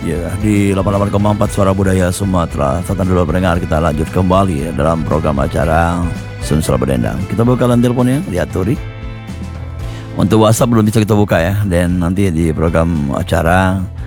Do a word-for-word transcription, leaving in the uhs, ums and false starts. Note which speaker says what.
Speaker 1: Ya, di delapan puluh delapan koma empat Suara Budaya Sumatera. Tatan dulu pendengar, kita lanjut kembali ya, dalam program acara Sunsel Bedendang. Kita buka line teleponnya, lihat Turi. Untuk WhatsApp belum bisa kita buka ya, dan nanti di program acara